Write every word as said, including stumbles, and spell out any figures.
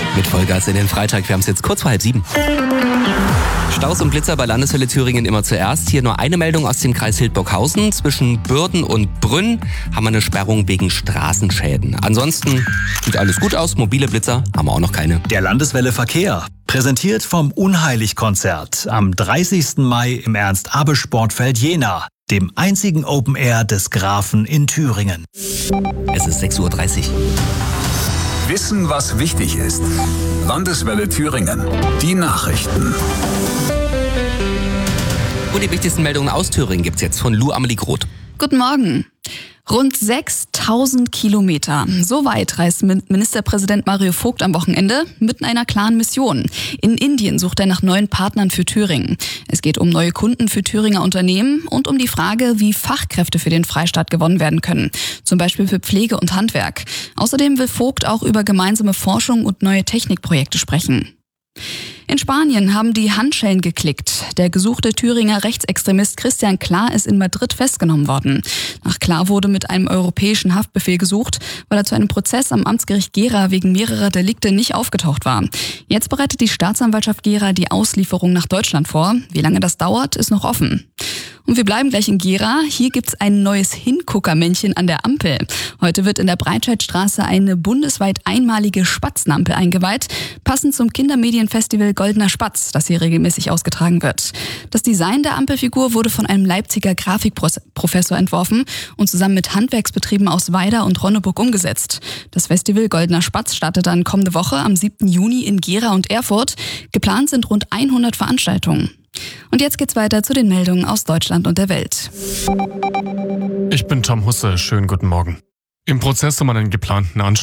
Mit Vollgas in den Freitag. Wir haben es jetzt kurz vor halb sieben. Staus und Blitzer bei Landeswelle Thüringen immer zuerst. Hier nur eine Meldung aus dem Kreis Hildburghausen. Zwischen Bürden und Brünn haben wir eine Sperrung wegen Straßenschäden. Ansonsten sieht alles gut aus. Mobile Blitzer haben wir auch noch keine. Der Landeswelle Verkehr. Präsentiert vom Unheilig-Konzert am dreißigsten Mai im Ernst-Abbe-Sportfeld Jena, dem einzigen Open Air des Grafen in Thüringen. Es ist sechs Uhr dreißig. Wissen, was wichtig ist. Landeswelle Thüringen. Die Nachrichten. Und die wichtigsten Meldungen aus Thüringen gibt's jetzt von Lou Amelie Groth. Guten Morgen. Rund sechstausend Kilometer. So weit reist Ministerpräsident Mario Vogt am Wochenende mit einer klaren Mission. In Indien sucht er nach neuen Partnern für Thüringen. Es geht um neue Kunden für Thüringer Unternehmen und um die Frage, wie Fachkräfte für den Freistaat gewonnen werden können. Zum Beispiel für Pflege und Handwerk. Außerdem will Vogt auch über gemeinsame Forschung und neue Technikprojekte sprechen. In Spanien haben die Handschellen geklickt. Der gesuchte Thüringer Rechtsextremist Christian Klar ist in Madrid festgenommen worden. Nach Klar wurde mit einem europäischen Haftbefehl gesucht, weil er zu einem Prozess am Amtsgericht Gera wegen mehrerer Delikte nicht aufgetaucht war. Jetzt bereitet die Staatsanwaltschaft Gera die Auslieferung nach Deutschland vor. Wie lange das dauert, ist noch offen. Und wir bleiben gleich in Gera. Hier gibt's ein neues Hinguckermännchen an der Ampel. Heute wird in der Breitscheidstraße eine bundesweit einmalige Spatznampel eingeweiht, passend zum Kindermedienfestival Goldener Spatz, das hier regelmäßig ausgetragen wird. Das Design der Ampelfigur wurde von einem Leipziger Grafikprofessor entworfen und zusammen mit Handwerksbetrieben aus Weida und Ronneburg umgesetzt. Das Festival Goldener Spatz startet dann kommende Woche am siebten Juni in Gera und Erfurt. Geplant sind rund hundert Veranstaltungen. Und jetzt geht's weiter zu den Meldungen aus Deutschland und der Welt. Ich bin Tom Husse, schönen guten Morgen. Im Prozess um einen geplanten Anschlag